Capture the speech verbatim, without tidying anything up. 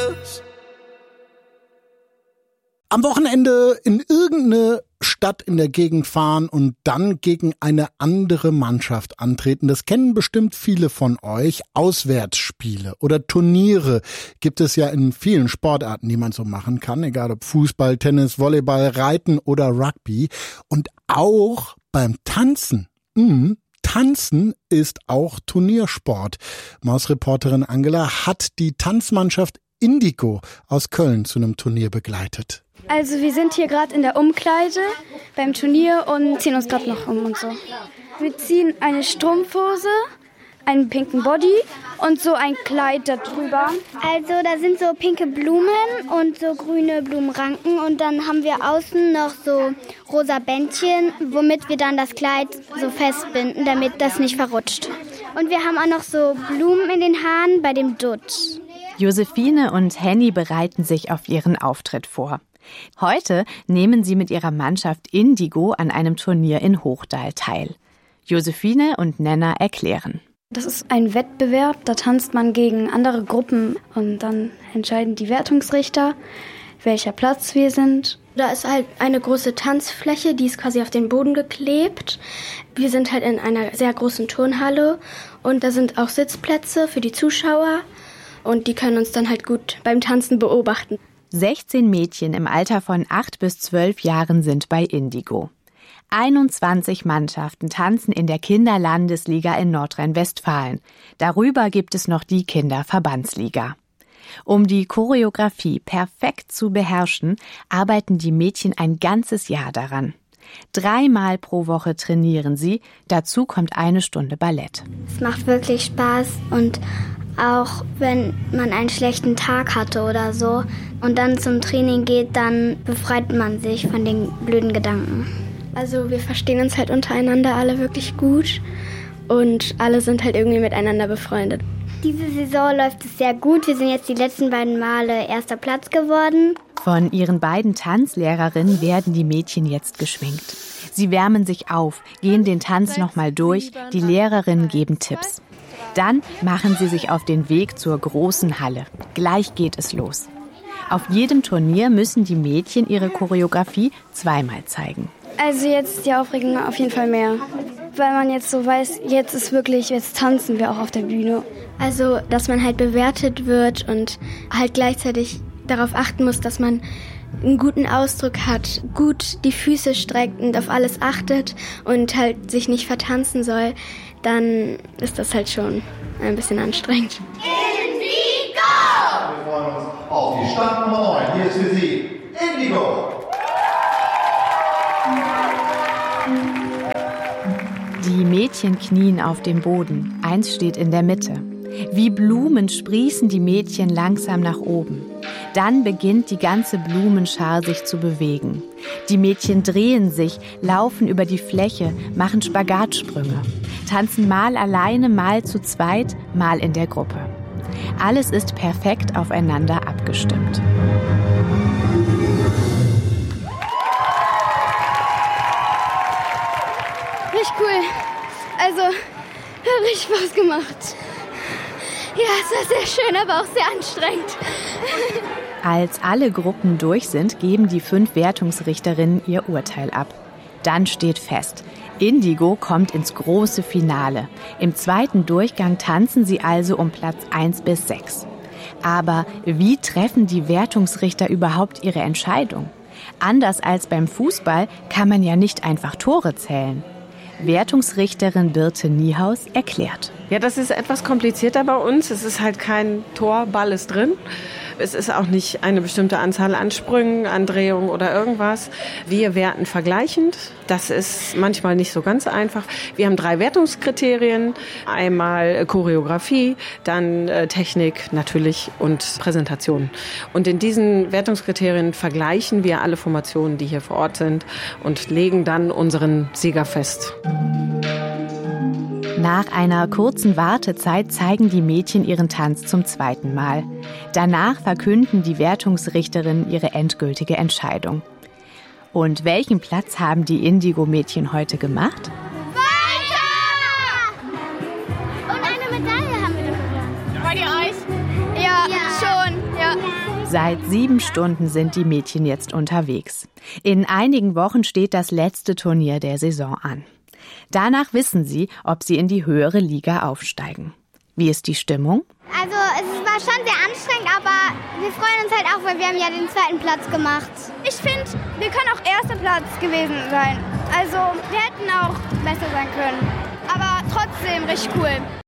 Tschüss! Am Wochenende in irgendeine Stadt in der Gegend fahren und dann gegen eine andere Mannschaft antreten. Das kennen bestimmt viele von euch. Auswärtsspiele oder Turniere gibt es ja in vielen Sportarten, die man so machen kann. Egal ob Fußball, Tennis, Volleyball, Reiten oder Rugby. Und auch beim Tanzen. Mhm. Tanzen ist auch Turniersport. Mausreporterin Angela hat die Tanzmannschaft Indigo aus Köln zu einem Turnier begleitet. Also wir sind hier gerade in der Umkleide beim Turnier und ziehen uns gerade noch um und so. Wir ziehen eine Strumpfhose, einen pinken Body und so ein Kleid darüber. Also da sind so pinke Blumen und so grüne Blumenranken und dann haben wir außen noch so rosa Bändchen, womit wir dann das Kleid so festbinden, damit das nicht verrutscht. Und wir haben auch noch so Blumen in den Haaren bei dem Dutt. Josephine und Henny bereiten sich auf ihren Auftritt vor. Heute nehmen sie mit ihrer Mannschaft Indigo an einem Turnier in Hochdahl teil. Josephine und Nenna erklären. Das ist ein Wettbewerb, da tanzt man gegen andere Gruppen und dann entscheiden die Wertungsrichter, welcher Platz wir sind. Da ist halt eine große Tanzfläche, die ist quasi auf den Boden geklebt. Wir sind halt in einer sehr großen Turnhalle und da sind auch Sitzplätze für die Zuschauer und die können uns dann halt gut beim Tanzen beobachten. sechzehn Mädchen im Alter von acht bis zwölf Jahren sind bei Indigo. einundzwanzig Mannschaften tanzen in der Kinderlandesliga in Nordrhein-Westfalen. Darüber gibt es noch die Kinderverbandsliga. Um die Choreografie perfekt zu beherrschen, arbeiten die Mädchen ein ganzes Jahr daran. Dreimal pro Woche trainieren sie, dazu kommt eine Stunde Ballett. Es macht wirklich Spaß und auch wenn man einen schlechten Tag hatte oder so und dann zum Training geht, dann befreit man sich von den blöden Gedanken. Also wir verstehen uns halt untereinander alle wirklich gut und alle sind halt irgendwie miteinander befreundet. Diese Saison läuft es sehr gut. Wir sind jetzt die letzten beiden Male erster Platz geworden. Von ihren beiden Tanzlehrerinnen werden die Mädchen jetzt geschminkt. Sie wärmen sich auf, gehen den Tanz nochmal durch, die Lehrerinnen geben Tipps. Dann machen sie sich auf den Weg zur großen Halle. Gleich geht es los. Auf jedem Turnier müssen die Mädchen ihre Choreografie zweimal zeigen. Also jetzt ist die Aufregung auf jeden Fall mehr, weil man jetzt so weiß, jetzt ist wirklich, jetzt tanzen wir auch auf der Bühne. Also, dass man halt bewertet wird und halt gleichzeitig darauf achten muss, dass man einen guten Ausdruck hat, gut die Füße streckt und auf alles achtet und halt sich nicht vertanzen soll, dann ist das halt schon ein bisschen anstrengend. Indigo! Wir freuen uns auf die Startnummer neun. Hier ist für Sie Indigo! Die Mädchen knien auf dem Boden. Eins steht in der Mitte. Wie Blumen sprießen die Mädchen langsam nach oben. Dann beginnt die ganze Blumenschar sich zu bewegen. Die Mädchen drehen sich, laufen über die Fläche, machen Spagatsprünge, tanzen mal alleine, mal zu zweit, mal in der Gruppe. Alles ist perfekt aufeinander abgestimmt. Richtig cool. Also, hat richtig Spaß gemacht. Ja, es war sehr schön, aber auch sehr anstrengend. Als alle Gruppen durch sind, geben die fünf Wertungsrichterinnen ihr Urteil ab. Dann steht fest, Indigo kommt ins große Finale. Im zweiten Durchgang tanzen sie also um Platz eins bis sechs. Aber wie treffen die Wertungsrichter überhaupt ihre Entscheidung? Anders als beim Fußball kann man ja nicht einfach Tore zählen. Wertungsrichterin Birte Niehaus erklärt. Ja, das ist etwas komplizierter bei uns. Es ist halt kein Tor, Ball ist drin. Es ist auch nicht eine bestimmte Anzahl an Sprüngen, an Drehungen oder irgendwas. Wir werten vergleichend. Das ist manchmal nicht so ganz einfach. Wir haben drei Wertungskriterien. Einmal Choreografie, dann äh, Technik natürlich und Präsentation. Und in diesen Wertungskriterien vergleichen wir alle Formationen, die hier vor Ort sind und legen dann unseren Sieger fest. Nach einer kurzen Wartezeit zeigen die Mädchen ihren Tanz zum zweiten Mal. Danach verkünden die Wertungsrichterinnen ihre endgültige Entscheidung. Und welchen Platz haben die Indigo-Mädchen heute gemacht? Weiter! Und eine Medaille haben wir doch gewonnen. Freut ihr euch? Ja, Ja. schon. Ja. Seit sieben Stunden sind die Mädchen jetzt unterwegs. In einigen Wochen steht das letzte Turnier der Saison an. Danach wissen sie, ob sie in die höhere Liga aufsteigen. Wie ist die Stimmung? Also es war schon sehr anstrengend, aber wir freuen uns halt auch, weil wir haben ja den zweiten Platz gemacht. Ich finde, wir können auch erster Platz gewesen sein. Also wir hätten auch besser sein können. Aber trotzdem richtig cool.